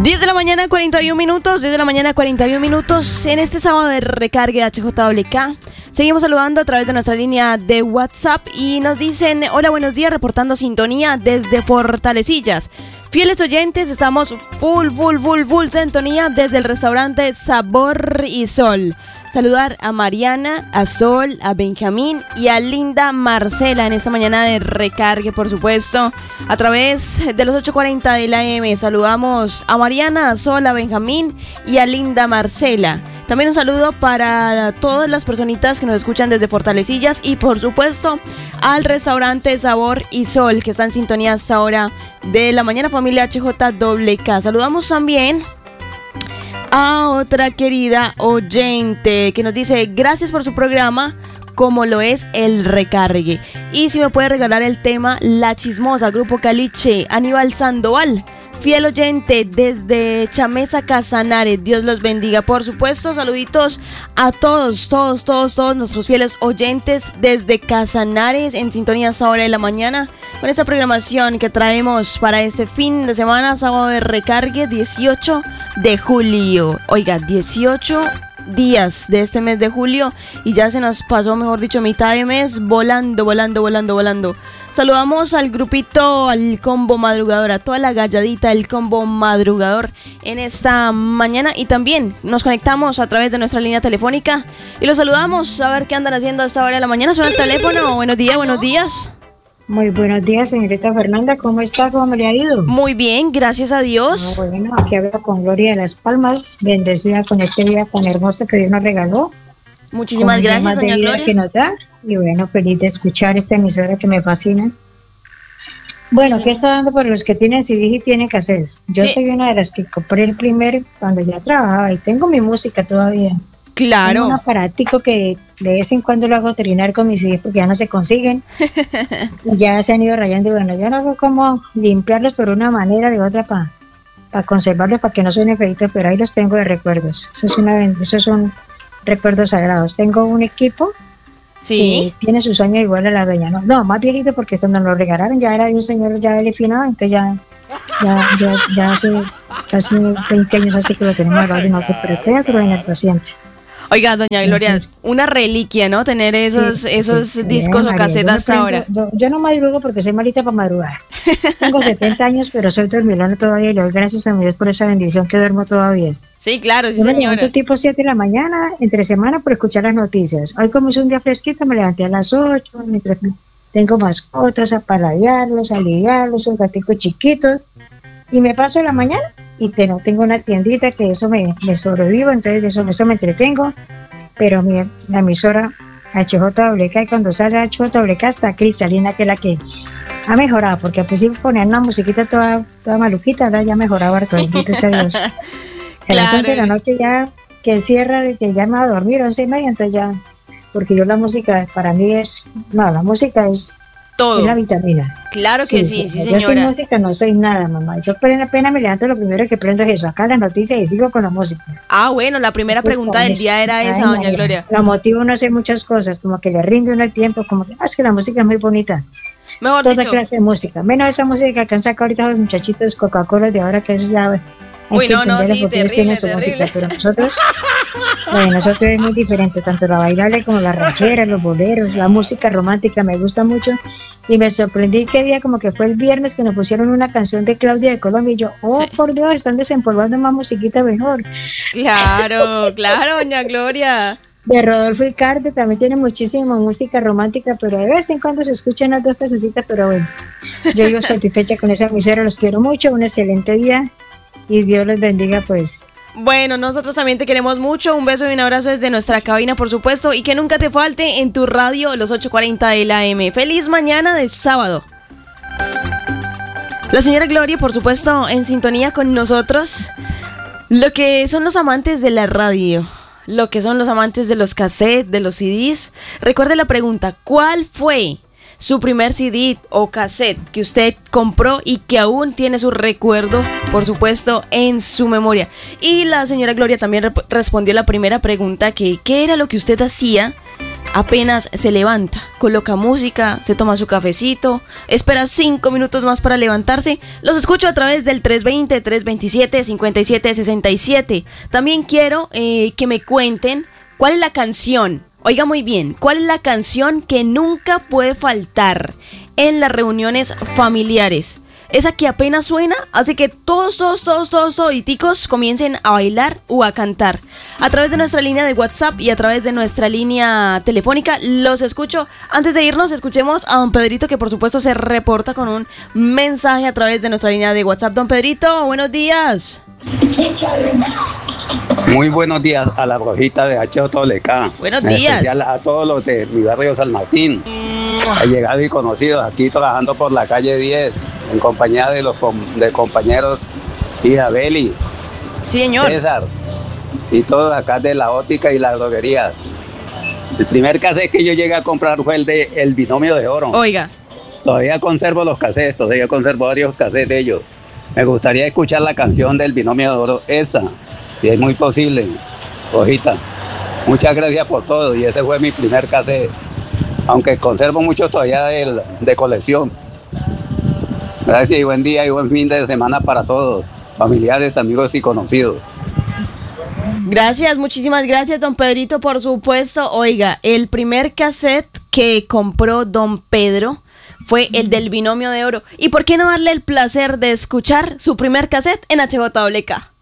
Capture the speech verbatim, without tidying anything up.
diez de la mañana, cuarenta y un minutos, diez de la mañana, cuarenta y un minutos, en este sábado de recargue H J W K. Seguimos saludando a través de nuestra línea de WhatsApp y nos dicen, hola, buenos días, reportando sintonía desde Fortalecillas. Fieles oyentes, estamos full, full, full, full sintonía desde el restaurante Sabor y Sol. Saludar a Mariana, a Sol, a Benjamín y a Linda Marcela en esta mañana de recargue, por supuesto, a través de los ocho cuarenta de la A M. Saludamos a Mariana, a Sol, a Benjamín y a Linda Marcela. También un saludo para todas las personitas que nos escuchan desde Fortalecillas y, por supuesto, al restaurante Sabor y Sol, que está en sintonía hasta ahora de la mañana, familia H J W K. Saludamos también a otra querida oyente que nos dice, gracias por su programa, como lo es el recargue. Y si me puede regalar el tema La Chismosa, Grupo Caliche, Aníbal Sandoval. Fiel oyente desde Chamesa, Casanares, Dios los bendiga. Por supuesto, saluditos a todos, todos, todos, todos nuestros fieles oyentes desde Casanares, en sintonía hasta ahora de la mañana, con esta programación que traemos para este fin de semana, sábado de recargue, dieciocho de julio. Oiga, dieciocho días de este mes de julio y ya se nos pasó, mejor dicho, mitad de mes volando, volando, volando, volando. Saludamos al grupito, al combo madrugador, a toda la galladita del combo madrugador en esta mañana y también nos conectamos a través de nuestra línea telefónica y los saludamos a ver qué andan haciendo a esta hora de la mañana. Suena el teléfono. Buenos días, buenos días. Muy buenos días, señorita Fernanda, ¿cómo está? ¿Cómo le ha ido? Muy bien, gracias a Dios. Ah, bueno, aquí hablo con Gloria de Las Palmas, bendecida con este día tan hermoso que Dios nos regaló. Muchísimas gracias, doña Gloria. Que nos da, y bueno, feliz de escuchar esta emisora que me fascina. Bueno, sí. ¿Qué está dando por los que tienen C D y tienen cassette? Yo sí. Soy una de las que compré el primer cuando ya trabajaba y tengo mi música todavía. Claro. Tengo un aparatico que de vez en cuando lo hago trinar con mis C Ds porque ya no se consiguen. Y ya se han ido rayando y bueno, yo no sé cómo limpiarlos por una manera de otra para pa conservarlos, para que no suenen feitos, pero ahí los tengo de recuerdos. Eso es una, esos son recuerdos sagrados. Tengo un equipo sí. que tiene sus años igual a la dueña. No, no, más viejito porque esto nos lo regalaron, ya era de un señor ya eliminado, entonces ya, ya, ya, ya hace casi veinte años así que lo tenemos ahora en otro, pero todavía creo en el paciente. Oiga, doña Gloria, entonces, una reliquia, ¿no? Tener esos, sí, esos sí, discos sí, o casetas hasta tengo, ahora. Yo, yo no madrugo porque soy malita para madrugar. Tengo setenta años, pero soy dormilona todavía y le doy gracias a mi Dios por esa bendición que duermo todavía. Sí, claro, sí, yo me señora. levanto tipo siete de la mañana, entre semana, por escuchar las noticias. Hoy, como es un día fresquito, me levanté a las ocho, mientras tengo mascotas, a paladearlos, a ligarlos, un gatico chiquitos, y me paso la mañana y te, no, tengo una tiendita que eso me, me sobrevivo, entonces de eso, eso me entretengo. Pero mi, la emisora H J W K, y cuando sale H J W K está cristalina, que es la que ha mejorado, porque al principio ponían una musiquita toda, toda maluquita, ahora ya ha mejorado harto, bendito sea Dios. A claro. las once de la noche ya que cierra, que ya me va a dormir, once y media, entonces ya, porque yo la música para mí es, no, la música es todo. Es la vitamina. Claro que sí, sí, sí señora. Yo sin música no soy nada, mamá. Yo apenas me levanto, lo primero que prendo es eso, acá las noticias y sigo con la música. Ah, bueno, la primera Entonces, pregunta del día era esa, ay, doña Gloria. La motivo no hacer muchas cosas, como que le rinde uno el tiempo, como que, ah, es que la música es muy bonita. Mejor Toda dicho. clase de música. Menos esa música que han sacado ahorita los muchachitos Coca-Cola de ahora, que es ya... Hay Uy, que no, no, sí, porque terrible, tienen su terrible. música, pero nosotros, bueno, nosotros es muy diferente, tanto la bailable como la ranchera, los boleros, la música romántica me gusta mucho. Y me sorprendí que día, como que fue el viernes, que nos pusieron una canción de Claudia de Colombia y yo, oh, sí. Por Dios, están desempolvando más musiquita mejor. Claro, claro, doña Gloria. De Rodolfo y Carte también tiene muchísima música romántica, pero de vez en cuando se escuchan las dos tacecitas, pero bueno, yo digo satisfecha con esa emisora, los quiero mucho, un excelente día y Dios los bendiga pues. Bueno, nosotros también te queremos mucho, un beso y un abrazo desde nuestra cabina, por supuesto, y que nunca te falte en tu radio los ocho cuarenta de la A M. Feliz mañana de sábado. La señora Gloria, por supuesto, en sintonía con nosotros, lo que son los amantes de la radio, lo que son los amantes de los cassettes, de los C Ds. Recuerde la pregunta, ¿cuál fue su primer C D o cassette que usted compró y que aún tiene su recuerdo, por supuesto, en su memoria? Y la señora Gloria también rep- respondió la primera pregunta, que ¿qué era lo que usted hacía apenas se levanta, coloca música, se toma su cafecito, espera cinco minutos más para levantarse. Los escucho a través del tres veinte, tres veintisiete, cincuenta y siete sesenta y siete. También quiero eh, que me cuenten cuál es la canción, oiga muy bien, cuál es la canción que nunca puede faltar en las reuniones familiares. Esa que apenas suena hace que todos, todos, todos, todos, toditicos comiencen a bailar o a cantar. A través de nuestra línea de WhatsApp y a través de nuestra línea telefónica los escucho. Antes de irnos, escuchemos a don Pedrito, que por supuesto se reporta con un mensaje a través de nuestra línea de WhatsApp. Don Pedrito, buenos días. Muy buenos días a la Rojita de H O T W K. Buenos en días. especial a todos los de mi barrio San Martín. Allegados y conocidos, aquí trabajando por la calle diez, en compañía de los com- de compañeros Isabeli, Sí, señor. César y todos acá de la óptica y la droguería. El primer cassette que yo llegué a comprar fue el de El Binomio de Oro. Oiga. Todavía conservo los cassettes, todavía conservo varios cassettes de ellos. Me gustaría escuchar la canción del Binomio de Oro, esa, si es muy posible. Rojita, muchas gracias por todo y ese fue mi primer cassette, aunque conservo muchos todavía de, de colección. Gracias y buen día y buen fin de semana para todos, familiares, amigos y conocidos. Gracias, muchísimas gracias, don Pedrito, por supuesto. Oiga, el primer cassette que compró don Pedro fue el del Binomio de Oro. ¿Y por qué no darle el placer de escuchar su primer cassette en H J W K?